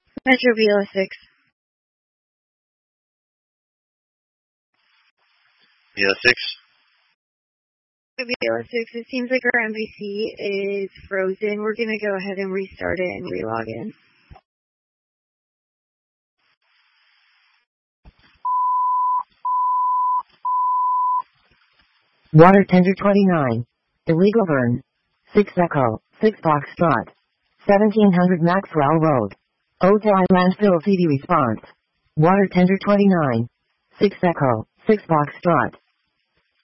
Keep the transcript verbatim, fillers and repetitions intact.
Metro V L six. V L six. V L six, it seems like our M V C is frozen. We're going to go ahead and restart it and relog in. Water tender twenty-nine. Illegal burn. six Echo, six Foxtrot. seventeen hundred Maxwell Road. Ojai Landfill C D response. Water tender twenty-nine. six Echo, six Foxtrot.